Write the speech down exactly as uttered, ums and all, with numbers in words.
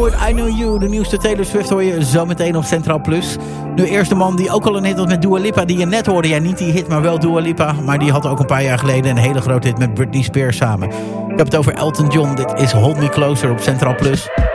Forward, I Know You. De nieuwste Taylor Swift hoor je zometeen op Centraal Plus. Nu eerst de man die ook al een hit had met Dua Lipa. Die je net hoorde. Ja, niet die hit, maar wel Dua Lipa. Maar die had ook een paar jaar geleden een hele grote hit met Britney Spears samen. Ik heb het over Elton John. Dit is Hold Me Closer op Centraal Plus.